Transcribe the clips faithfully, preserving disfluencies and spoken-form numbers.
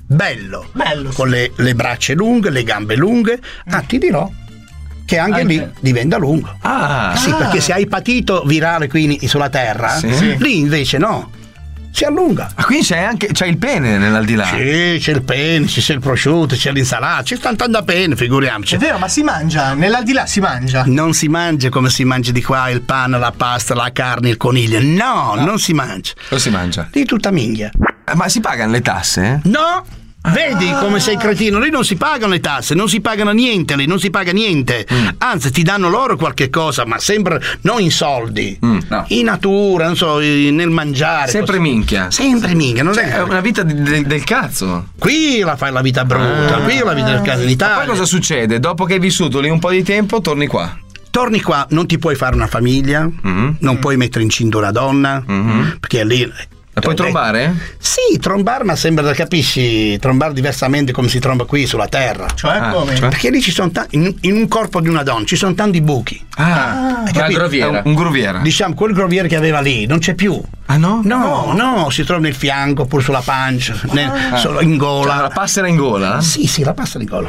bello, bello con sì. le, le braccia lunghe, le gambe lunghe. Ah, ti dirò che anche, anche. lì diventa lungo. Ah, sì, ah. perché se hai patito virale qui sulla terra, sì. Sì. lì invece no. Si allunga. Ah, quindi c'è anche c'è il pene nell'aldilà? Sì, c'è il pene, c'è il prosciutto, c'è l'insalata, c'è tanta da pene, figuriamoci. È vero, ma si mangia, nell'aldilà si mangia. Non si mangia come si mangia di qua il pane, la pasta, la carne, il coniglio. No, no. non si mangia. Cosa si mangia? Lì tutta minchia. Ma si pagano le tasse? No. Vedi ah. come sei cretino, lì non si pagano le tasse, non si pagano niente, lì non si paga niente. Mm. Anzi, ti danno loro qualche cosa, ma sempre non in soldi, mm, no. in natura, non so, nel mangiare. Sempre così. minchia. Sempre minchia, non cioè, è è una vita di, de, del cazzo. Qui la fai la vita brutta, ah. qui la vita del cazzo in Italia. Ma poi cosa succede? Dopo che hai vissuto lì un po' di tempo, torni qua. Torni qua, non ti puoi fare una famiglia, mm-hmm. non mm. puoi mettere incinta una donna, mm-hmm. perché lì. La puoi trombare? Sì, trombare, ma sembra, capisci, trombare diversamente come si tromba qui sulla terra. Cioè ah, come? Cioè? Perché lì ci sono tanti, in, in un corpo di una donna ci sono tanti buchi. Ah, ah una groviera. Un groviera. Diciamo, quel groviere che aveva lì non c'è più. Ah no? No, no, no si trova nel fianco, oppure sulla pancia, ah. nel, solo in gola. Cioè, la passera in gola? Sì, sì, la passera in gola.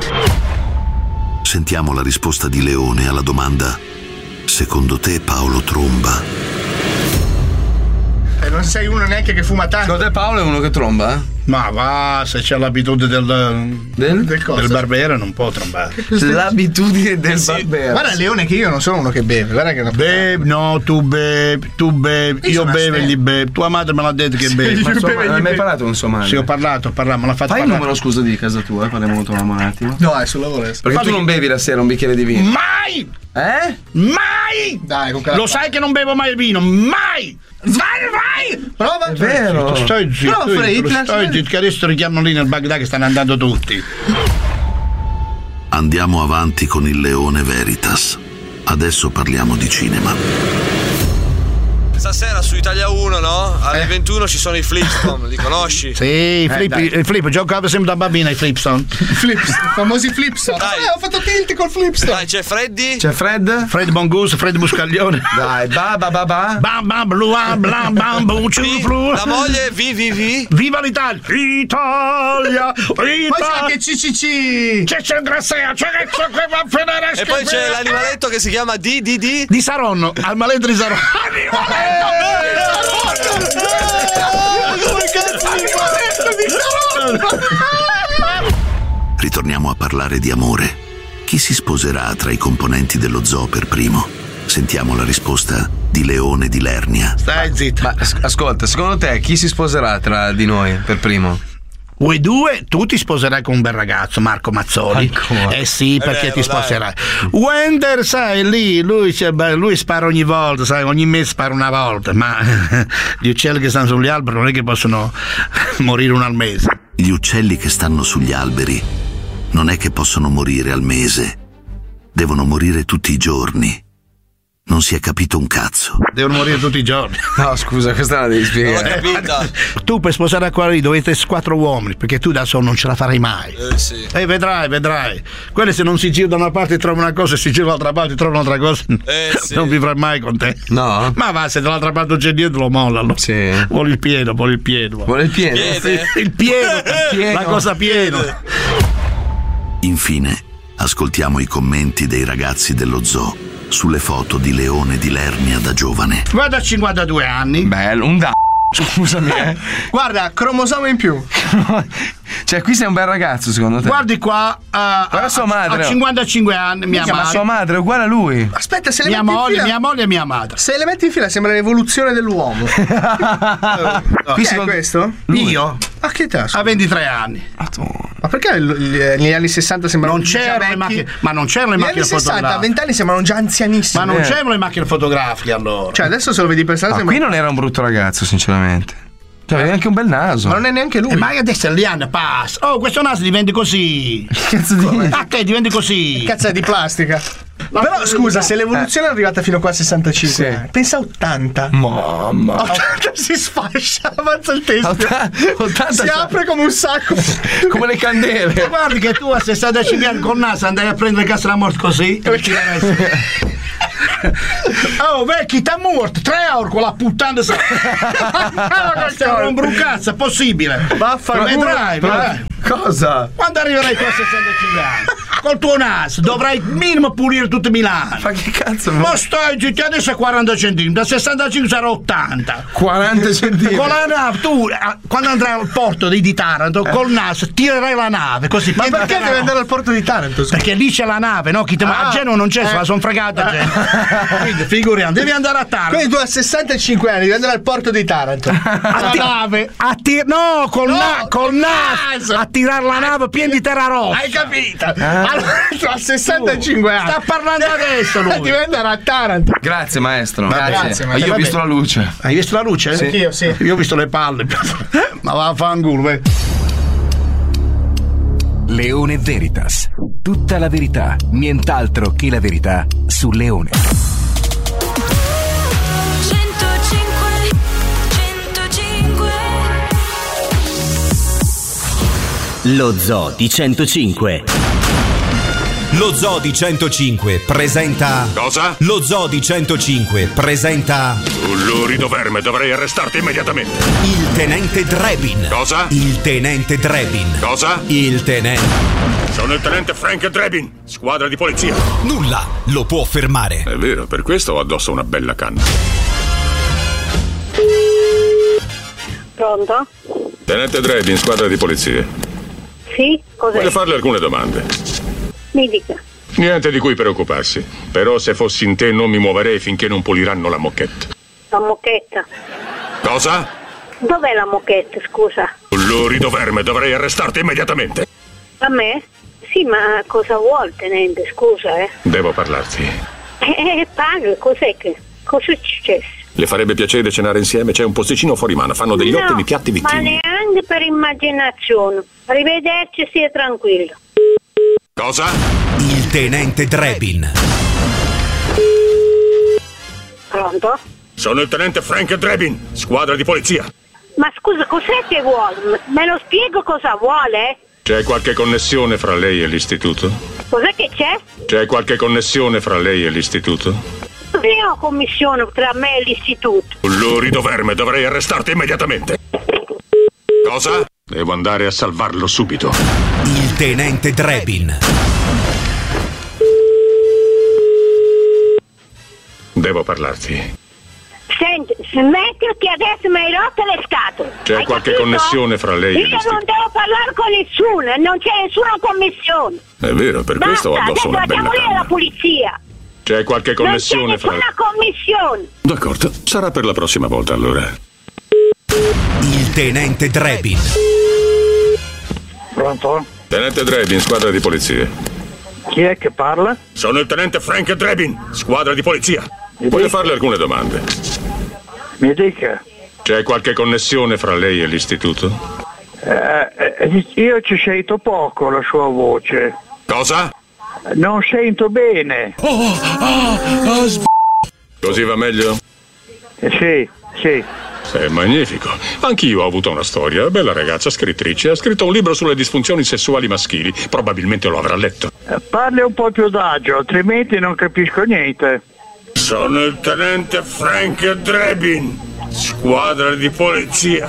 Sentiamo la risposta di Leone alla domanda: secondo te Paolo tromba? Eh, non sei uno neanche che fuma tanto. Secondo te Paolo è uno che tromba? Ma va, se c'è l'abitudine del del, del, del barbero non può trombare. L'abitudine del sì. barbero. Guarda Leone che io non sono uno che beve, guarda che bevi, no, tu bevi, tu bevi, io, io bevo e gli bevi. Tua madre me l'ha detto che sì, bevi. Ma sua, non hai mai parlato con sua madre? Sì, ho parlato, ho parlato, me l'ha fatto Fai parlare. il numero scusa di casa tua, parliamo con tua mamma un attimo. No, è sul lavoro adesso. Perché Fatti tu non bevi la sera un bicchiere di vino? Mai! Eh? Mai! Dai, con Lo sai che non bevo mai il vino, mai! Vai, vai! Prova! È vero! Stai zitto, stai zitto, che adesso richiamano lì nel Baghdad che stanno andando tutti. Andiamo avanti con il Leone Veritas. Adesso parliamo di cinema. Stasera su Italia uno, no? Alle eh. ventuno ci sono i Flipstone, li conosci? Sì, i flip, eh, i flip, giocavo sempre da bambina i Flipstone. Flipstone, i famosi Flipstone. Dai, eh, ho fatto tilt col Flipstone. Dai, c'è Freddy? C'è Fred? Fred Mongoose, Fred Buscaglione. Dai, ba ba ba ba. Bam bam blu blam bam bum ciuflu. La moglie, vi vi vi. Viva l'Italia! Italia! Italia! Poi c'è anche C C C. C'è Centrasea, c'è che va a finire. E poi c'è l'animaletto che si chiama D D D. Di Saronno, al maletto di Saronno. Ritorniamo a parlare di amore. Chi si sposerà tra i componenti dello zoo per primo? Sentiamo la risposta di Leone di Lernia. Stai zitto. Ma ascolta, secondo te chi si sposerà tra di noi per primo? Voi due, tu ti sposerai con un bel ragazzo, Marco Mazzoli. Ancora. Eh sì, perché vero, ti sposerai. Dai. Wender, sai, lì, lui, lui spara ogni volta, sai, ogni mese spara una volta, ma gli uccelli che stanno sugli alberi non è che possono morire uno al mese. Gli uccelli che stanno sugli alberi non è che possono morire al mese, devono morire tutti i giorni. Non si è capito un cazzo. Devono morire tutti i giorni. No, scusa, questa la devi spiegare. Eh, tu per sposare a quelli dovete quattro uomini, perché tu da solo non ce la farai mai. Eh sì. E eh, vedrai, vedrai. Quelli se non si gira da una parte trovano una cosa e si gira dall'altra parte trovano un'altra cosa. Eh sì. Non vivrai mai con te. No. Ma va, se dall'altra parte c'è dietro lo mollano. Sì. Vuole il pieno, vuole il pieno. Vuole il pieno. Piede. Il pieno, il pieno. La cosa piena. Infine, ascoltiamo i commenti dei ragazzi dello zoo sulle foto di Leone di Lernia da giovane. Guarda, a cinquantadue anni. Bello, un da. Scusami, eh. Guarda, cromosoma in più. Cioè, qui sei un bel ragazzo, secondo te? Guardi qua, uh, guarda sua madre. A cinquantaquantacinque anni, mia madre. Ma sua madre è uguale a lui. Aspetta, se le mia metti moglie, in fila, mia moglie e mia madre. Se le metti in fila sembra l'evoluzione dell'uomo. no. Chi è questo? Lui. Io? A che età? A ventitré anni. Ma perché negli anni sessanta sembrano non c'erano le macchine, ma non c'erano le negli macchine anni sessanta, fotografiche. A venti anni sembrano già anzianissimi. Ma non eh. c'erano le macchine fotografiche allora. Cioè adesso se lo vedi per strada ah, sembra... qui non era un brutto ragazzo, sinceramente. Cioè, aveva anche un bel naso. Ma non è neanche lui. E magari adesso gli anni passa. Oh, questo naso diventa così. Che cazzo di... A te diventi così. Cazzo è di plastica. La Però scusa, se l'evoluzione eh. è arrivata fino qua a sessantacinque, sì. pensa a ottanta. Mamma. ottanta si sfascia, avanza il testo. ottanta si apre come un sacco. Come le candele. Ma guardi che tu a sessantacinque anni con naso andai a prendere il cazzo della morte così. Oh vecchi, t'ha morto tre euro con la puttana. Stiamo un brucazzo, è possibile. Vaffanculo. Vedrai, vedrai. Cosa? Quando arriverai tu a sessantacinque anni, col tuo naso, dovrai minimo pulire tutto Milano. Ma che cazzo? Ma stai zitti, adesso è quaranta centimetri, da sessantacinque sarà ottanta. quaranta centimetri. Con la nave, tu quando andrai al porto di, di Taranto, col naso tirerai la nave così. Ma perché devi andare al porto di Taranto? Perché lì c'è la nave, no? Chi te... Ah, a Genova non c'è, eh. se la son fregata gente. Quindi figuriamo, devi andare a Taranto. Quindi tu a sessantacinque anni devi andare al porto di Taranto. A ti- nave. A ti- no, col, No, na- col naso a tirare la nave piena di terra rossa. Hai capito? Allora tu a sessantacinque anni. Sta parlando adesso lui. Devi andare a Taranto. Grazie maestro. Grazie, Ma maestro. io ho Vabbè. visto la luce. Hai visto la luce? Sì. Anch'io, sì. Io ho visto le palle. Ma va a fanculo, vai. Leone Veritas. Tutta la verità, nient'altro che la verità su Leone. centocinque centocinque Lo Zoo di centocinque. Lo Zoo di centocinque presenta. Cosa? Lo Zoo di centocinque presenta. Tu lurido verme, dovrei arrestarti immediatamente. Il tenente Drebin. Cosa? Il tenente Drebin. Cosa? Il tenente. Sono il tenente Frank Drebin, squadra di polizia. Nulla lo può fermare. È vero, per questo ho addosso una bella canna. Pronto? Tenente Drebin, squadra di polizia. Sì? Cos'è? Voglio farle alcune domande. Mi dica. Niente di cui preoccuparsi. Però se fossi in te non mi muoverei finché non puliranno la moquette. La moquetta. Cosa? Dov'è la moquetta, scusa? Tu lurido verme, dovrei arrestarti immediatamente. A me? Sì, ma cosa vuol, tenente? Scusa, eh? Devo parlarti. Eh, paga, cos'è che? Cosa è successo? Le farebbe piacere cenare insieme? C'è un posticino fuori mano, fanno degli No, ottimi piatti ma vichinghi. neanche per immaginazione. Arrivederci, stia tranquillo. Cosa? Il tenente Drebin. Pronto? Sono il tenente Frank Drebin, squadra di polizia. Ma scusa, cos'è che vuole? Me lo spiego cosa vuole? C'è qualche connessione fra lei e l'istituto? Cos'è che c'è? C'è qualche connessione fra lei e l'istituto? Non ho commissione tra me e l'istituto. Lurido verme, dovrei arrestarti immediatamente. Cosa? Devo andare a salvarlo subito. Il tenente Drebin. Devo parlarti. Senti, smetti che adesso mi hai rotto le scatole. C'è Hai qualche capito? connessione fra lei e Io l'istituto? non devo parlare con nessuno, non c'è nessuna commissione. È vero, per questo ho Basta, addosso adesso una bella andiamo lì alla canna. polizia. C'è qualche connessione non c'è fra... nessuna commissione. D'accordo, sarà per la prossima volta allora. Il tenente Drebin. Pronto? Tenente Drebin, squadra di polizia. Chi è che parla? Sono il tenente Frank Drebin, squadra di polizia. Voglio farle alcune domande. Mi dica. C'è qualche connessione fra lei e l'istituto? Eh, eh, io ci sento poco la sua voce. Cosa? Non sento bene. Oh, oh, oh, sb- Così va meglio? Eh, sì, sì. È magnifico. Anch'io ho avuto una storia. Bella ragazza, scrittrice. Ha scritto un libro sulle disfunzioni sessuali maschili. Probabilmente lo avrà letto. Eh, parli un po' più adagio, altrimenti non capisco niente. Sono il tenente Frank Drebin, squadra di polizia.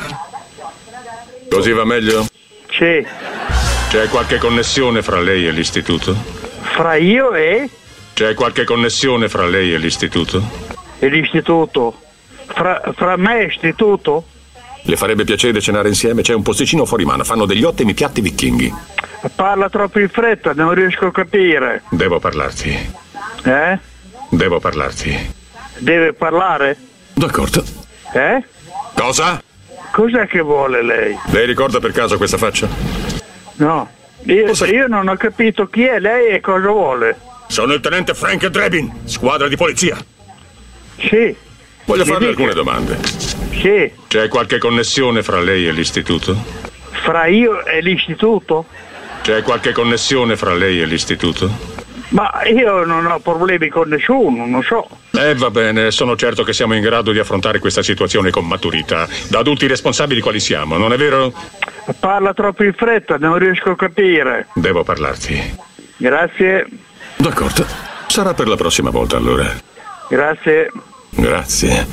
Così va meglio? Sì. C'è qualche connessione fra lei e l'istituto? Fra io e? C'è qualche connessione fra lei e l'istituto? E l'istituto? Fra, fra me e l'istituto? Le farebbe piacere cenare insieme? C'è un posticino fuori mano, fanno degli ottimi piatti vichinghi. Parla troppo in fretta, non riesco a capire. Devo parlarti. Eh? Devo parlarti. Deve parlare? D'accordo. Eh? Cosa? Cos'è che vuole lei? Lei ricorda per caso questa faccia? No. Io, io non ho capito chi è lei e cosa vuole. Sono il tenente Frank Drebin, squadra di polizia. Sì. Voglio Mi farle dica. alcune domande. Sì. C'è qualche connessione fra lei e l'istituto? Fra io e l'istituto? C'è qualche connessione fra lei e l'istituto? Ma io non ho problemi con nessuno, non so. Eh, va bene, sono certo che siamo in grado di affrontare questa situazione con maturità. Da adulti responsabili quali siamo, non è vero? Parla troppo in fretta, non riesco a capire. Devo parlarti. Grazie. D'accordo. Sarà per la prossima volta allora. Grazie. Grazie.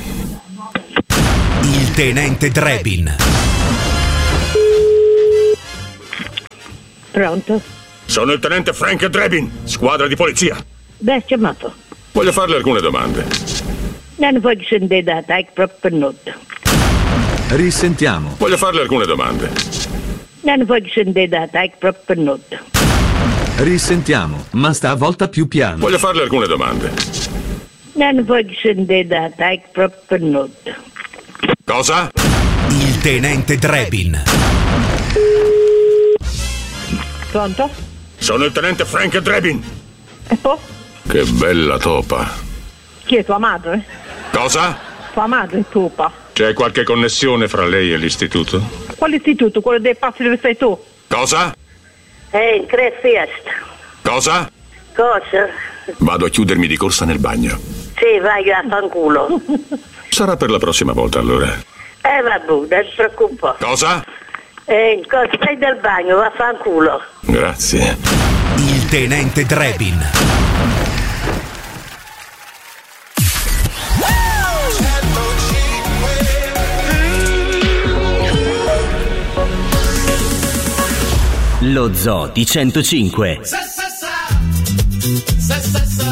Il tenente Drebin. Pronto? Sono il tenente Frank Drebin, squadra di polizia. Beh, chiamato. Voglio farle alcune domande. Non voglio sentire data, è proprio per notte. Risentiamo. Voglio farle alcune domande. Non voglio sentire data, è proprio per notte. Risentiamo, ma sta a volta più piano. Voglio farle alcune domande. Non voglio sentire data, è proprio per notte. Cosa? Il tenente Drebin. Pronto? Sono il tenente Frank Drebin. E poi? Che bella topa. Chi è tua madre? Cosa? Tua madre è topa. C'è qualche connessione fra lei e l'istituto? Quale istituto? Quello dei passi dove sei tu? Cosa? Eh, in tre fiesta. Cosa? Cosa? Vado a chiudermi di corsa nel bagno. Sì, vai a fanculo. Sarà per la prossima volta allora. Eh, vabbè, non ti preoccupare. Cosa? Eh, cosa? Stai del bagno, va a fanculo. Grazie. Il tenente Drebin. Lo Zoo di centocinque. Sa sa sa, sa sa sa.